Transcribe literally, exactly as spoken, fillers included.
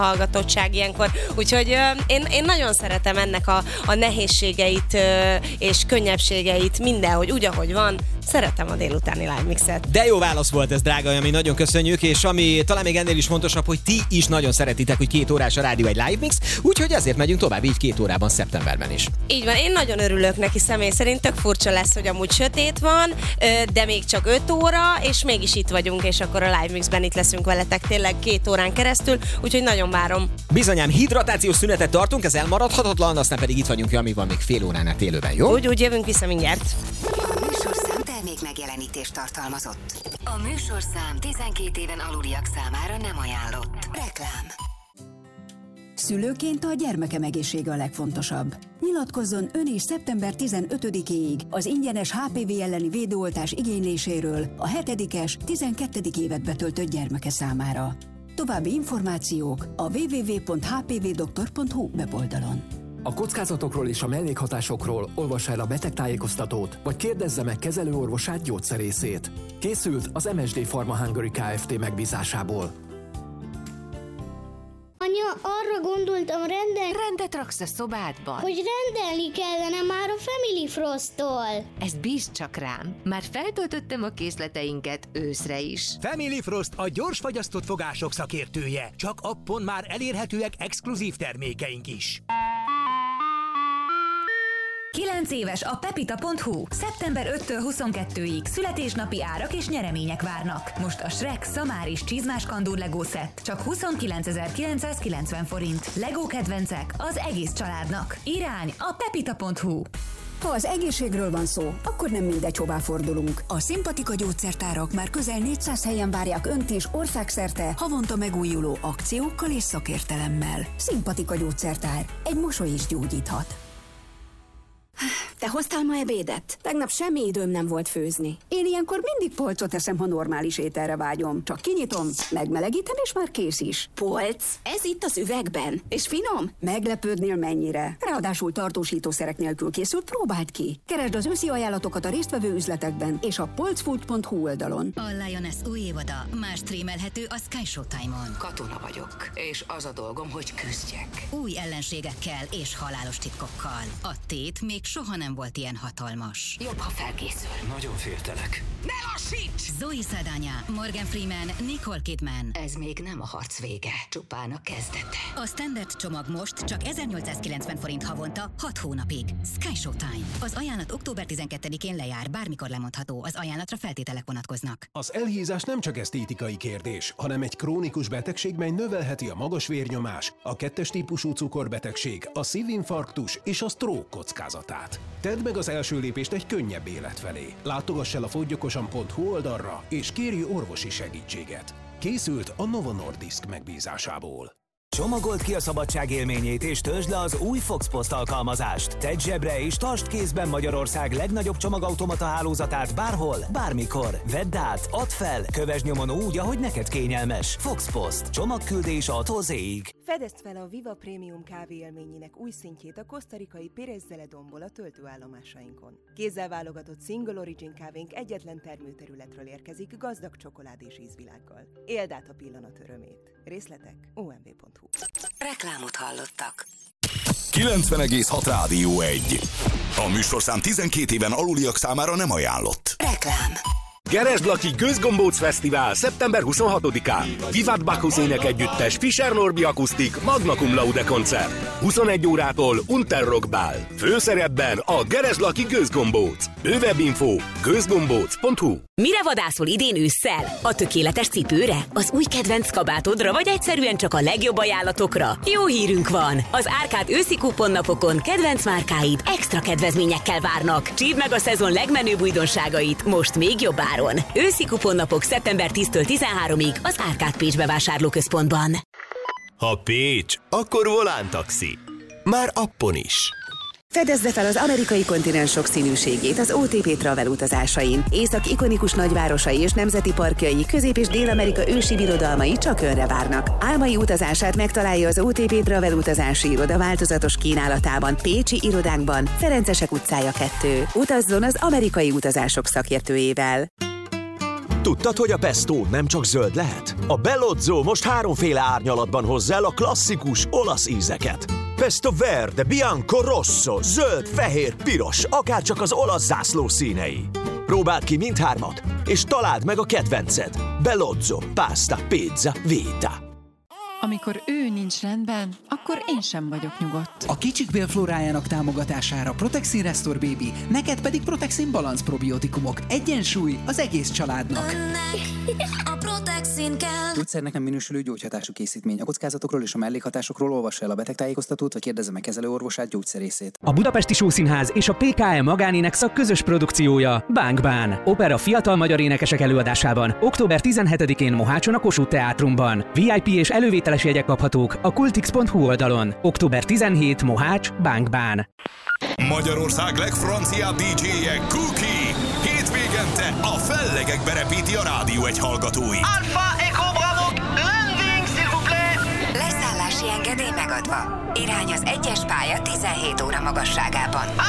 hallgatottság ilyenkor. Úgyhogy ö, én, én nagyon szeretem ennek a, a nehézségeit ö, és könnyebbségeit mindenhogy, úgy, ahogy van. Szeretem a délutáni live mixet. De jó válasz volt ez, drága, ami nagyon köszönjük, és ami talán még ennél is fontosabb, hogy ti is nagyon szeretitek, hogy két órás a rádió egy live mix, úgyhogy ezért megyünk tovább így két órában szeptemberben is. Így van, én nagyon örülök neki személy szerint, tök furcsa lesz, hogy amúgy sötét van, de még csak öt óra, és mégis itt vagyunk, és akkor a live mixben itt leszünk veletek tényleg két órán keresztül, úgyhogy nagyon várom. Bizonyám, hidratációs szünetet tartunk, ez elmaradhatatlan, aztán pedig itt vagyunk, ami van még fél órán át élőben, jó? Úgy, úgy jövünk vissza mindjárt. Termék megjelenítést tartalmazott. A műsorszám tizenkét éven aluliak számára nem ajánlott. Reklám. Szülőként a gyermekem egészsége a legfontosabb. Nyilatkozzon ön is szeptember tizenötödikéig az ingyenes há pé vé elleni védőoltás igényléséről a hetedikes, tizenkettedik évet betöltött gyermeke számára. További információk a double-u double-u double-u pont h p v doktor pont h u weboldalon. A kockázatokról és a mellékhatásokról olvassa el a betegtájékoztatót, vagy kérdezze meg kezelőorvosát, gyógyszerészét. Készült az em es dé Pharma Hungary Kft. Megbízásából. Anya, arra gondoltam rendelni... Rendet raksz a szobádban? Hogy rendelni kellene már a Family Frost-tól. Ezt bízd csak rám. Már feltöltöttem a készleteinket őszre is. Family Frost a gyors fagyasztott fogások szakértője. Csak appon már elérhetőek exkluzív termékeink is. kilenc éves a pepita pont hu. szeptember ötödikétől huszonkettődikéig születésnapi árak és nyeremények várnak. Most a Shrek Szamáris csizmás kandúr Lego set csak huszonkilencezer-kilencszázkilencven forint. Lego kedvencek az egész családnak. Irány a pepita pont hu. Ha az egészségről van szó, akkor nem mindegy, hová fordulunk. A Szimpatika gyógyszertárak már közel négyszáz helyen várják önt is országszerte havonta megújuló akciókkal és szakértelemmel. Szimpatika gyógyszertár. Egy mosoly is gyógyíthat. Te hoztál ma ebédet? Tegnap semmi időm nem volt főzni. Én ilyenkor mindig polcot eszem, ha normális ételre vágyom. Csak kinyitom, megmelegítem, és már kész is. Polc? Ez itt az üvegben? És finom? Meglepődnél mennyire. Ráadásul tartósítószerek nélkül készült, próbáld ki. Keresd az őszi ajánlatokat a résztvevő üzletekben és a polcfood pont hu oldalon. A Lioness új évada már streamelhető a Sky Showtime-on. Katona vagyok, és az a dolgom, hogy küzdjek. Új ellenségekkel és halálos titkokkal. A tét még soha nem volt ilyen hatalmas. Jobb, ha felkészül. Nagyon féltelek. Ne lassíts! Zoe Saldana, Morgan Freeman, Nicole Kidman. Ez még nem a harc vége, csupán a kezdete. A standard csomag most csak ezernyolcszázkilencven forint havonta, hat hónapig. Sky Showtime. Az ajánlat október tizenkettedikén lejár, bármikor lemondható. Az ajánlatra feltételek vonatkoznak. Az elhízás nem csak esztétikai kérdés, hanem egy krónikus betegség, mely növelheti a magas vérnyomás, a kettes típusú cukorbetegség, a szívinfarktus és a stroke kockázatát. Tedd meg az első lépést egy könnyebb élet felé. Látogass el a fogyyokosan pont hu oldalra, és kérj orvosi segítséget. Készült a Novo Nordisk megbízásából. Csomagold ki a szabadság élményét és töltsd le az új Fox Post alkalmazást. Tedd zsebre és tartsd kézben Magyarország legnagyobb csomagautomata hálózatát bárhol, bármikor. Vedd át, add fel, kövesd nyomon úgy, ahogy neked kényelmes. Fox Post. Csomagküldés A-tól Z-ig. Fedezd fel a Viva Premium kávé élményének új szintjét a kosztarikai Pérez Zeledonból a töltőállomásainkon. Kézzel válogatott Single Origin kávénk egyetlen termőterületről érkezik gazdag csokolád és ízvilággal. Éld át a pillanat örömét. Részletek o m v pont hu. Reklámot hallottak. kilencven egész hat Rádió egy. A műsorszám tizenkét éven aluliak számára nem ajánlott. Reklám. Geresd-Laki Gőzgombóc Fesztivál szeptember huszonhatodikán. Vivat Bacchus énekegyüttes, Fischer Norbi akusztik, Magna Cum Laude koncert. huszonegy órától Unterrock Bál. Főszerepben a Geresd-Laki Gőzgombóc. Bővebb info gőzgombóc pont hu. Mire vadászol idén ősszel? A tökéletes cipőre? Az új kedvenc kabátodra, vagy egyszerűen csak a legjobb ajánlatokra? Jó hírünk van! Az Árkád őszi kuponnapokon kedvenc márkáid extra kedvezményekkel várnak. Csípd meg a szezon legmenőbb újdonságait, most még jobb áron. Őszi kuponnapok szeptember tíztől tizenháromig az Árkád Pécs bevásárlóközpontban. Ha Pécs, akkor Volán Taxi. Már appon is. Fedezze fel az amerikai kontinens sokszínűségét az o té pé Travel utazásain. Észak ikonikus nagyvárosai és nemzeti parkjai, Közép- és Dél-Amerika ősi birodalmai csak önre várnak. Álmai utazását megtalálja az o té pé Travel utazási iroda változatos kínálatában, Pécsi irodánkban, Ferencesek utcája kettő. Utazzon az amerikai utazások szakértőjével. Tudtad, hogy a pesto nem csak zöld lehet? A Bellozzo most háromféle árnyalatban hozza el a klasszikus olasz ízeket. Pesto verde, bianco, rosso, zöld, fehér, piros, akárcsak az olasz zászló színei. Próbáld ki mindhármat, és találd meg a kedvenced. Bellozzo, pasta, pizza, vita. Amikor ő nincs rendben, akkor én sem vagyok nyugodt. A kicsik bélflórájának támogatására Protexin Restore Baby, neked pedig Protexin Balance probiotikumok. Egyensúly az egész családnak. A Protexin kell. Gyógyszernek nem minősülő gyógyhatású készítmény. A kockázatokról és a mellékhatásokról olvassa el a betegtájékoztatót, vagy kérdezze meg kezelőorvosát, gyógyszerészét. A Budapesti Showszínház és a pé ká em Magánénekszak közös produkciója Bang Bang. Opera fiatal magyar énekesek előadásában október tizenhetedikén Mohácson a Kossuth Teátrumban. vé i pé és elővételes jegyek kaphatók a kultix pont hu oldalon. október tizenhetedike Mohács, Bang Bang. Magyarország legfranciább dé dzséje Cookie. Hétvégente a fellegekbe repíti a Rádió egy hallgatói. Alpha Echo Bravo, landing, s'il vous plaît! Leszállási engedély megadva. Irány az egyes pálya tizenhét óra magasságában.